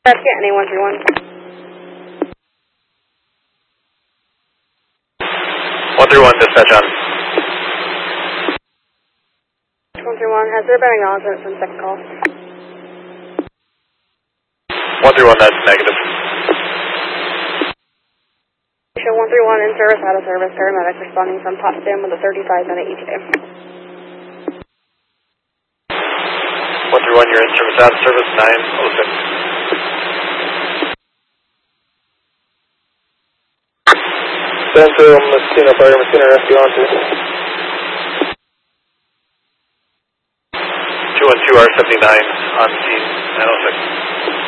That's getting a 131. 131, dispatch on. 131, has there been acknowledgement from second call? 131, that's negative. Show 131 in service, out of service, paramedic responding from Potsdam with a 35-minute ETA. 131, you're in service, out of service, 906. Central, Messina, Fire, Messina, rescue on to. 212 R79 on scene, 906.